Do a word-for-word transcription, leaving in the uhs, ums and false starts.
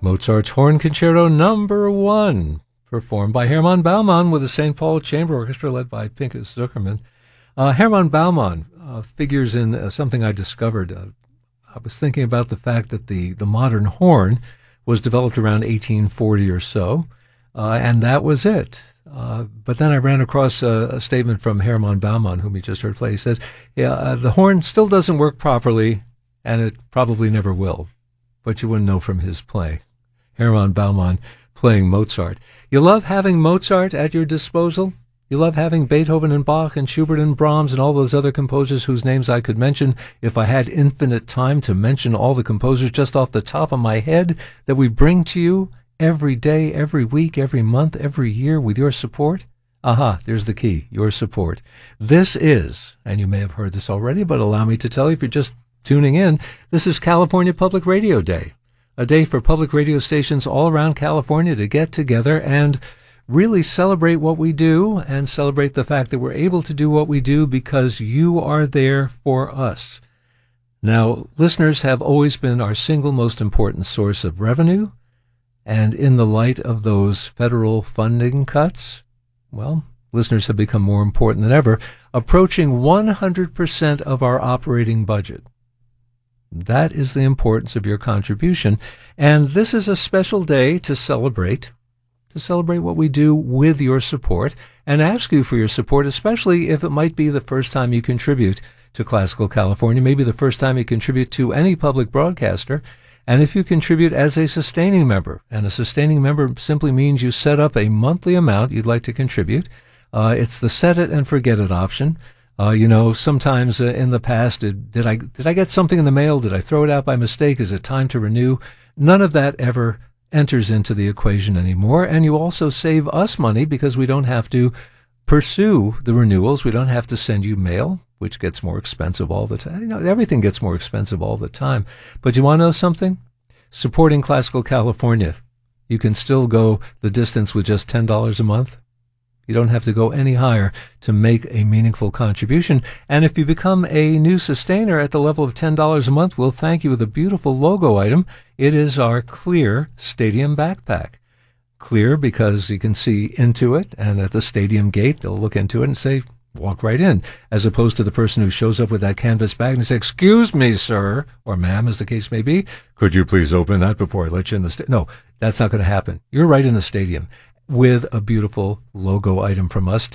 Mozart's Horn Concerto Number One, performed by Hermann Baumann with the Saint Paul Chamber Orchestra led by Pinchas Zuckerman. Uh, Hermann Baumann uh, figures in uh, something I discovered. Uh, I was thinking about the fact that the, the modern horn was developed around eighteen forty or so, uh, and that was it. Uh, but then I ran across a, a statement from Hermann Baumann, whom you just heard play. He says, yeah, uh, the horn still doesn't work properly, and it probably never will. But you wouldn't know from his play. Hermann Baumann playing Mozart. You love having Mozart at your disposal? You love having Beethoven and Bach and Schubert and Brahms and all those other composers whose names I could mention if I had infinite time to mention all the composers just off the top of my head that we bring to you every day, every week, every month, every year with your support? Aha, there's the key, your support. This is, and you may have heard this already, but allow me to tell you if you're just tuning in, this is California Public Radio Day, a day for public radio stations all around California to get together and really celebrate what we do and celebrate the fact that we're able to do what we do because you are there for us. Now, listeners have always been our single most important source of revenue, and in the light of those federal funding cuts, well, listeners have become more important than ever, approaching one hundred percent of our operating budget. That is the importance of your contribution, and this is a special day to celebrate, to celebrate what we do with your support, and ask you for your support, especially if it might be the first time you contribute to Classical California, maybe the first time you contribute to any public broadcaster, and if you contribute as a sustaining member. And a sustaining member simply means you set up a monthly amount you'd like to contribute. Uh, it's the set it and forget it option. Uh, you know, sometimes uh, in the past, did, did I did I get something in the mail? Did I throw it out by mistake? Is it time to renew? None of that ever enters into the equation anymore. And you also save us money because we don't have to pursue the renewals. We don't have to send you mail, which gets more expensive all the time. You know, everything gets more expensive all the time. But you want to know something? Supporting Classical California, you can still go the distance with just ten dollars a month. You don't have to go any higher to make a meaningful contribution. And if you become a new sustainer at the level of ten dollars a month, we'll thank you with a beautiful logo item. It is our Clear Stadium Backpack. Clear because you can see into it, and at the stadium gate, they'll look into it and say, walk right in, as opposed to the person who shows up with that canvas bag and says, excuse me, sir, or ma'am, as the case may be, could you please open that before I let you in the stadium? No, that's not going to happen. You're right in the stadium with a beautiful logo item from us.